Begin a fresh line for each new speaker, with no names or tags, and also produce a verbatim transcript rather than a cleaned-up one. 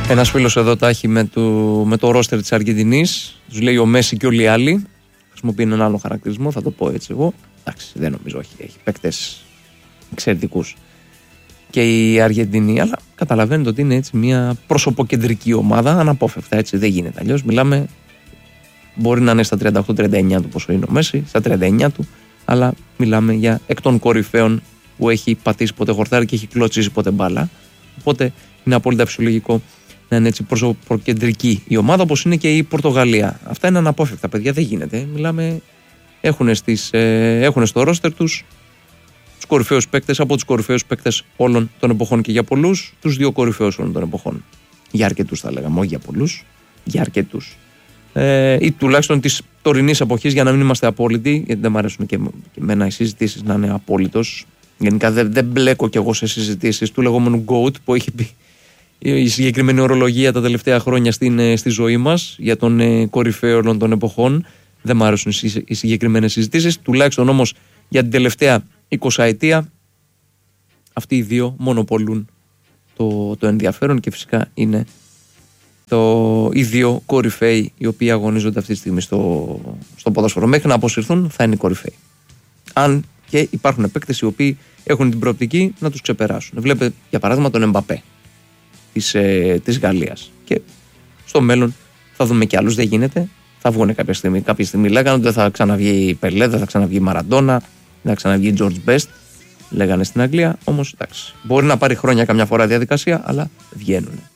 Ένας φίλος εδώ τα έχει με το, με το ρόστερ της Αργεντινής. Τους λέει ο Μέση και όλοι οι άλλοι. Χρησιμοποιεί έναν άλλο χαρακτηρισμό, θα το πω έτσι εγώ. Εντάξει, δεν νομίζω, όχι. Έχει παίκτες εξαιρετικούς. Και η Αργεντινή, αλλά καταλαβαίνετε ότι είναι έτσι μια προσωποκεντρική ομάδα, αναπόφευκτα, έτσι δεν γίνεται αλλιώς. Μιλάμε, μπορεί να είναι στα τριάντα οκτώ τριάντα εννιά του πόσο είναι ο Μέση, στα τριάντα εννιά του, αλλά μιλάμε για εκ των κορυφαίων που έχει πατήσει ποτέ χορτάρι και έχει κλωτσίσει ποτέ μπάλα. Οπότε είναι απόλυτα φυσιολογικό να είναι έτσι προσωποκεντρική η ομάδα, όπως είναι και η Πορτογαλία. Αυτά είναι αναπόφευκτα, παιδιά, δεν γίνεται. Μιλάμε, έχουν, στις, ε, έχουν στο ρόστερ τους τους κορυφαίους παίκτες, από τους κορυφαίους παίκτες όλων των εποχών και για πολλούς, τους δύο κορυφαίους όλων των εποχών. Για αρκετούς θα λέγαμε, όχι για πολλούς, για αρκετούς. Ε, ή τουλάχιστον της τωρινής εποχής, για να μην είμαστε απόλυτοι, γιατί δεν μου αρέσουν και, και εμένα οι συζητήσεις να είναι απόλυτος. Γενικά δεν, δεν μπλέκω κι εγώ σε συζητήσεις του λεγόμενου GOAT που έχει πει η συγκεκριμένη ορολογία τα τελευταία χρόνια στην, στη ζωή μας για τον ε, κορυφαίο όλων των εποχών. Δεν μου αρέσουν οι, οι συγκεκριμένες συζητήσεις, τουλάχιστον όμως για την τελευταία εικοσαετία αυτοί οι δύο μονοπολούν το, το ενδιαφέρον και φυσικά είναι το, οι δύο κορυφαίοι οι οποίοι αγωνίζονται αυτή τη στιγμή στο, στο ποδόσφαιρο. Μέχρι να αποσυρθούν θα είναι κορυφαίοι. Αν και υπάρχουν παίκτες οι οποίοι έχουν την προοπτική να τους ξεπεράσουν. Βλέπετε για παράδειγμα τον Εμπαπέ της, ε, της Γαλλίας. Και στο μέλλον θα δούμε κι άλλους, δεν γίνεται. Θα βγουν κάποια στιγμή. Κάποια στιγμή λέγανε ότι δεν θα ξαναβγεί Πελέ, δεν θα ξαναβγεί Μαραντόνα, δεν θα ξαναβγεί George Best. Λέγανε στην Αγγλία. Όμως εντάξει. Μπορεί να πάρει χρόνια καμιά φορά διαδικασία, αλλά βγαίνουν.